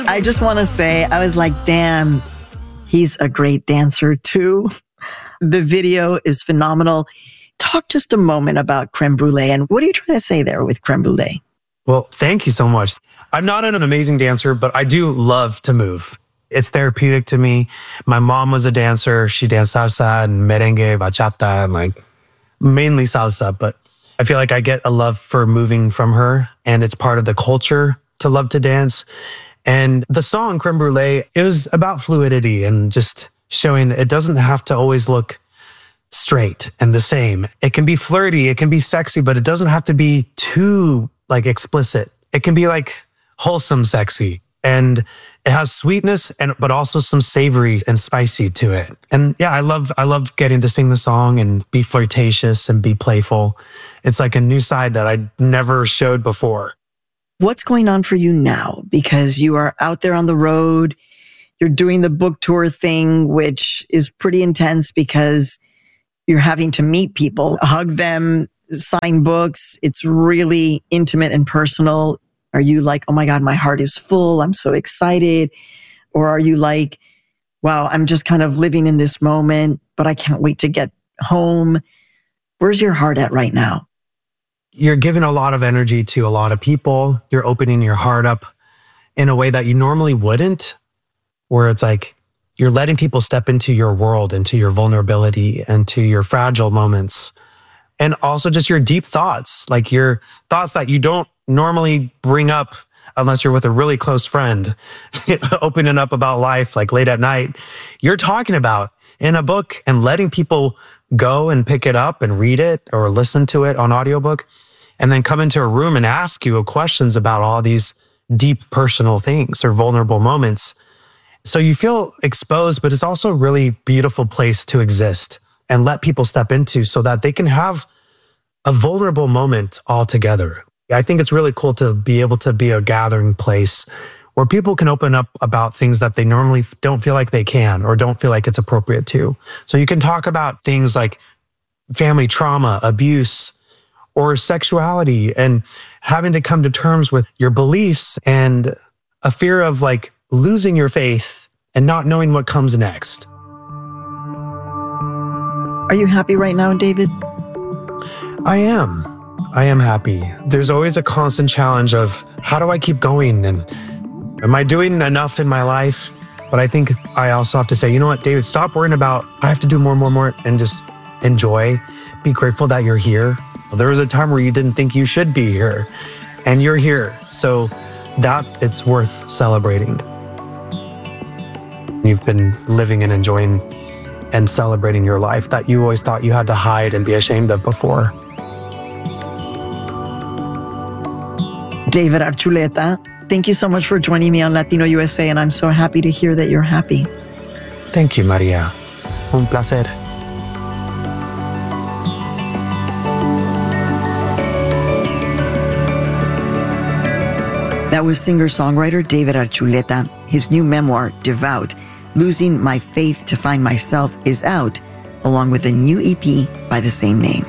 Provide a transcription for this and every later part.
I just want to say, I was like, damn, he's a great dancer too. The video is phenomenal. Talk just a moment about Crème Brûlée. And what are you trying to say there with Crème Brûlée? Well, thank you so much. I'm not an amazing dancer, but I do love to move. It's therapeutic to me. My mom was a dancer. She danced salsa and merengue, bachata, and like mainly salsa. But I feel like I get a love for moving from her, and it's part of the culture to love to dance. And the song Crème Brûlée, it was about fluidity and just showing it doesn't have to always look straight and the same. It can be flirty, it can be sexy, but it doesn't have to be too like explicit. It can be like wholesome sexy, and it has sweetness but also some savory and spicy to it. And yeah, I love getting to sing the song and be flirtatious and be playful. It's like a new side that I never showed before. What's going on for you now? Because you are out there on the road, you're doing the book tour thing, which is pretty intense because you're having to meet people, hug them, sign books. It's really intimate and personal. Are you like, oh my God, my heart is full, I'm so excited? Or are you like, wow, I'm just kind of living in this moment, but I can't wait to get home? Where's your heart at right now? You're giving a lot of energy to a lot of people. You're opening your heart up in a way that you normally wouldn't, where it's like you're letting people step into your world, into your vulnerability, and to your fragile moments. And also just your deep thoughts, like your thoughts that you don't normally bring up unless you're with a really close friend, opening up about life like late at night. You're talking about in a book and letting people go and pick it up and read it or listen to it on audiobook, and then come into a room and ask you questions about all these deep personal things or vulnerable moments. So you feel exposed, but it's also a really beautiful place to exist and let people step into so that they can have a vulnerable moment all together. I think it's really cool to be able to be a gathering place where people can open up about things that they normally don't feel like they can or don't feel like it's appropriate to. So you can talk about things like family trauma, abuse, or sexuality, and having to come to terms with your beliefs and a fear of like losing your faith and not knowing what comes next. Are you happy right now, David? I am happy. There's always a constant challenge of how do I keep going, and am I doing enough in my life? But I think I also have to say, you know what, David, stop worrying about, I have to do more, and just enjoy. Be grateful that you're here. There was a time where you didn't think you should be here, and you're here. So that it's worth celebrating. You've been living and enjoying and celebrating your life that you always thought you had to hide and be ashamed of before. David Archuleta, thank you so much for joining me on Latino USA, and I'm so happy to hear that you're happy. Thank you, Maria. Un placer. That was singer-songwriter David Archuleta. His new memoir, Devout, Losing My Faith to Find Myself, is out, along with a new EP by the same name.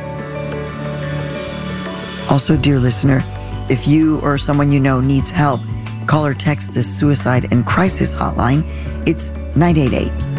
Also, dear listener, if you or someone you know needs help, call or text the Suicide and Crisis Hotline. It's 988